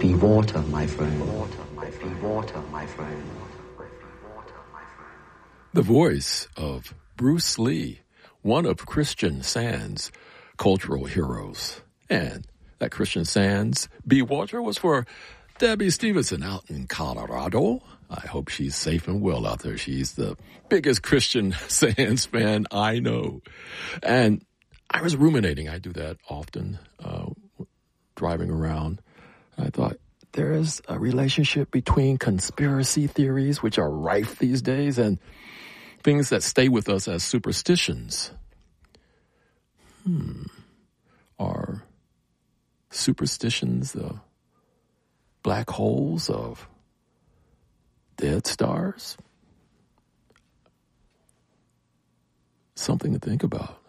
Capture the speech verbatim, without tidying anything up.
be water, my friend. Water, my friend. Be water, my friend. The voice of Bruce Lee, one of Christian Sand's cultural heroes. And that Christian Sand's Be Water was for Debbie Stevenson out in Colorado. I hope she's safe and well out there. She's the biggest Christian Sands fan I know. And I was ruminating. I do that often, uh, driving around. I thought, there is a relationship between conspiracy theories, which are rife these days, and things that stay with us as superstitions. Hmm. Are superstitions the black holes of dead stars? Something to think about.